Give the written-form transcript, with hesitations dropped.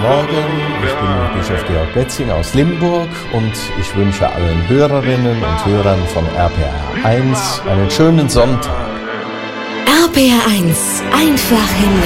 Morgen, ich bin Bischof Georg Betzing aus Limburg und ich wünsche allen Hörerinnen und Hörern von RPR 1 einen schönen Sonntag. RPR 1, einfach hin.